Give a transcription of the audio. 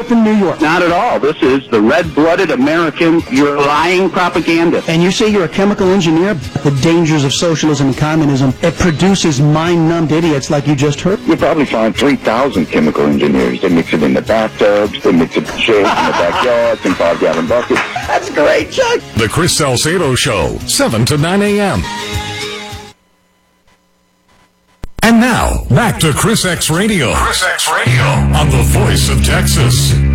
in New York. Not at all. This is the red-blooded American. You're lying propaganda. And you say you're a chemical engineer? The dangers of socialism and communism. It produces mind-numbed idiots like you just heard. You'll probably find 3,000 chemical engineers. They mix it in the bathtubs, they mix it in sheds in the backyards, in 5-gallon buckets. That's great, Chuck. The Chris Salcedo Show, 7 to 9 a.m. And now, back to Chris X Radio. Chris X Radio on the Voice of Texas.